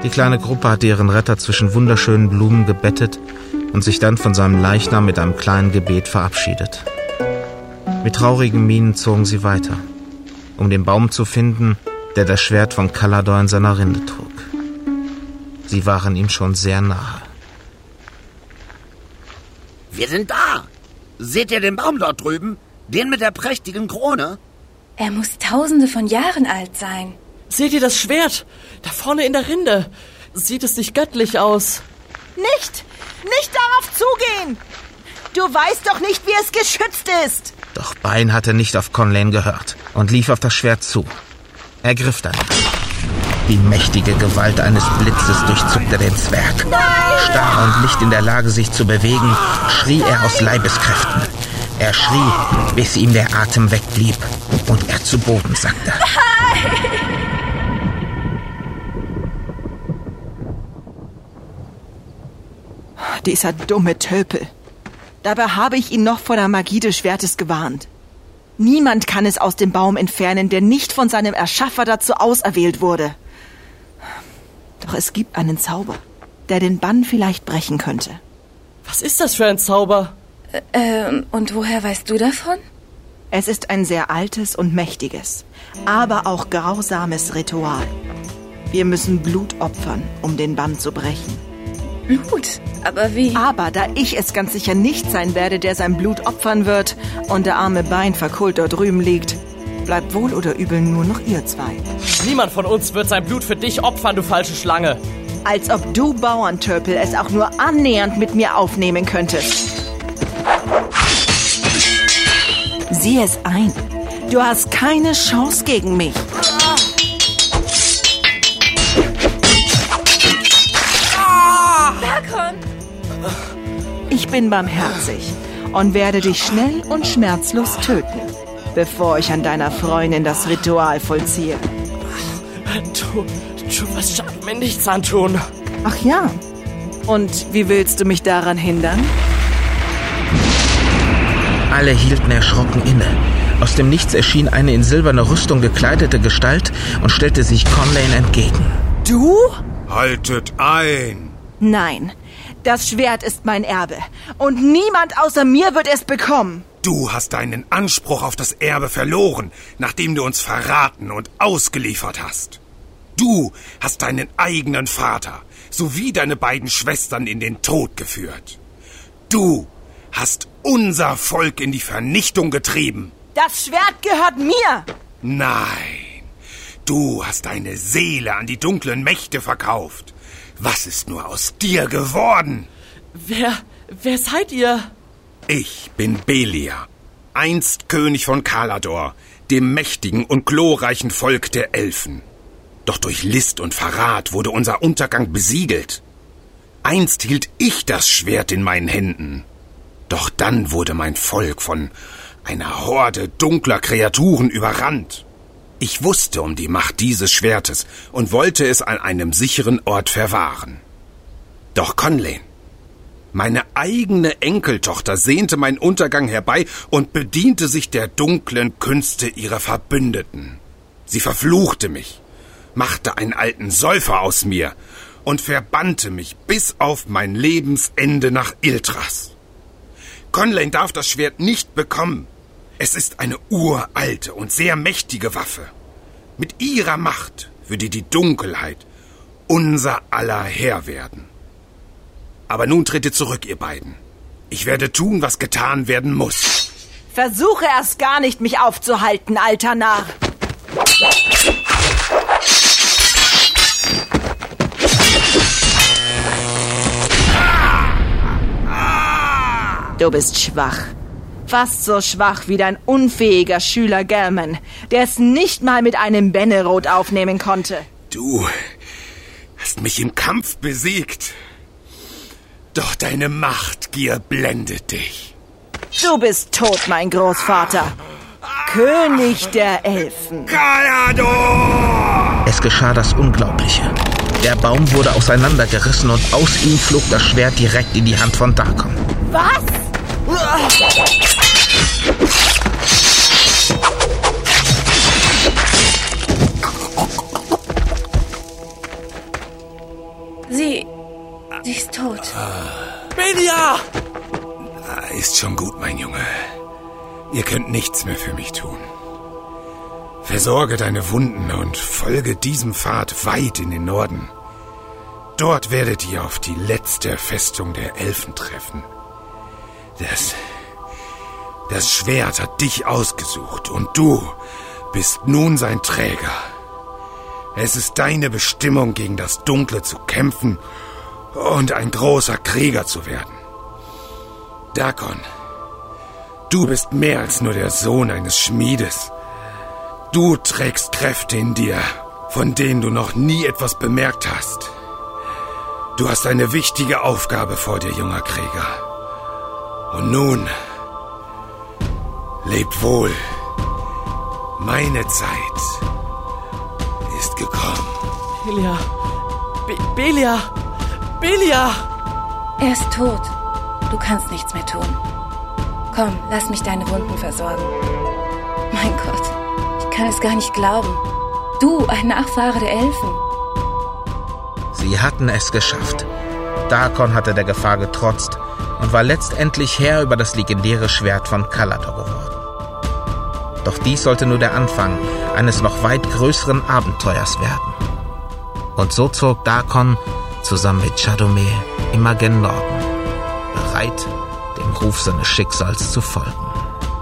Die kleine Gruppe hatte ihren Retter zwischen wunderschönen Blumen gebettet und sich dann von seinem Leichnam mit einem kleinen Gebet verabschiedet. Mit traurigen Mienen zogen sie weiter, um den Baum zu finden, der das Schwert von Kalador in seiner Rinde trug. Sie waren ihm schon sehr nahe. Wir sind da! Seht ihr den Baum dort drüben? Den mit der prächtigen Krone? Er muss Tausende von Jahren alt sein. Seht ihr das Schwert? Da vorne in der Rinde. Sieht es nicht göttlich aus? Nicht darauf zugehen! Du weißt doch nicht, wie es geschützt ist! Doch Bain hatte nicht auf Conlane gehört und lief auf das Schwert zu. Er griff danach. Die mächtige Gewalt eines Blitzes durchzuckte den Zwerg. Starr und nicht in der Lage, sich zu bewegen, schrie er aus Leibeskräften. Er schrie, bis ihm der Atem wegblieb und er zu Boden sackte. Dieser dumme Tölpel. Dabei habe ich ihn noch vor der Magie des Schwertes gewarnt. Niemand kann es aus dem Baum entfernen, der nicht von seinem Erschaffer dazu auserwählt wurde. Doch es gibt einen Zauber, der den Bann vielleicht brechen könnte. Was ist das für ein Zauber? Und woher weißt du davon? Es ist ein sehr altes und mächtiges, aber auch grausames Ritual. Wir müssen Blut opfern, um den Bann zu brechen. Blut? Aber wie? Aber da ich es ganz sicher nicht sein werde, der sein Blut opfern wird und der arme Bain verkohlt dort drüben liegt, bleibt wohl oder übel nur noch ihr zwei. Niemand von uns wird sein Blut für dich opfern, du falsche Schlange. Als ob du, Bauerntölpel, es auch nur annähernd mit mir aufnehmen könntest. Sieh es ein. Du hast keine Chance gegen mich. Berkon! Ich bin barmherzig und werde dich schnell und schmerzlos töten, bevor ich an deiner Freundin das Ritual vollziehe. Du wirst mir nichts antun. Ach ja. Und wie willst du mich daran hindern? Alle hielten erschrocken inne. Aus dem Nichts erschien eine in silberne Rüstung gekleidete Gestalt und stellte sich Conlane entgegen. Du? Haltet ein! Nein, das Schwert ist mein Erbe und niemand außer mir wird es bekommen. Du hast deinen Anspruch auf das Erbe verloren, nachdem du uns verraten und ausgeliefert hast. Du hast deinen eigenen Vater sowie deine beiden Schwestern in den Tod geführt. Du hast unser Volk in die Vernichtung getrieben. Das Schwert gehört mir! Nein, du hast deine Seele an die dunklen Mächte verkauft. Was ist nur aus dir geworden? Wer seid ihr? Ich bin Belia, einst König von Kalador, dem mächtigen und glorreichen Volk der Elfen. Doch durch List und Verrat wurde unser Untergang besiegelt. Einst hielt ich das Schwert in meinen Händen. Doch dann wurde mein Volk von einer Horde dunkler Kreaturen überrannt. Ich wusste um die Macht dieses Schwertes und wollte es an einem sicheren Ort verwahren. Doch Conlane, meine eigene Enkeltochter, sehnte meinen Untergang herbei und bediente sich der dunklen Künste ihrer Verbündeten. Sie verfluchte mich, machte einen alten Säufer aus mir und verbannte mich bis auf mein Lebensende nach Iltras. Conlane darf das Schwert nicht bekommen. Es ist eine uralte und sehr mächtige Waffe. Mit ihrer Macht würde die Dunkelheit unser aller Herr werden. Aber nun tretet zurück, ihr beiden. Ich werde tun, was getan werden muss. Versuche erst gar nicht, mich aufzuhalten, alter Narr. Du bist schwach. Fast so schwach wie dein unfähiger Schüler Gelman, der es nicht mal mit einem Benerot aufnehmen konnte. Du hast mich im Kampf besiegt. Doch deine Machtgier blendet dich. Du bist tot, mein Großvater. König der Elfen. Kalador! Es geschah das Unglaubliche. Der Baum wurde auseinandergerissen und aus ihm flog das Schwert direkt in die Hand von Darkon. Was? Sie ist tot. Belia! Ist schon gut, mein Junge. Ihr könnt nichts mehr für mich tun. Versorge deine Wunden und folge diesem Pfad weit in den Norden. Dort werdet ihr auf die letzte Festung der Elfen treffen. Das Schwert hat dich ausgesucht und du bist nun sein Träger. Es ist deine Bestimmung, gegen das Dunkle zu kämpfen und ein großer Krieger zu werden. Dakon, du bist mehr als nur der Sohn eines Schmiedes. Du trägst Kräfte in dir, von denen du noch nie etwas bemerkt hast. Du hast eine wichtige Aufgabe vor dir, junger Krieger. Und nun, lebt wohl. Meine Zeit ist gekommen. Belia! Belia! Belia! Er ist tot. Du kannst nichts mehr tun. Komm, lass mich deine Wunden versorgen. Mein Gott, ich kann es gar nicht glauben. Du, ein Nachfahre der Elfen. Sie hatten es geschafft. Dakon hatte der Gefahr getrotzt und war letztendlich Herr über das legendäre Schwert von Kalador geworden. Doch dies sollte nur der Anfang eines noch weit größeren Abenteuers werden. Und so zog Dakon zusammen mit Chadome immer gen Norden, bereit, dem Ruf seines Schicksals zu folgen.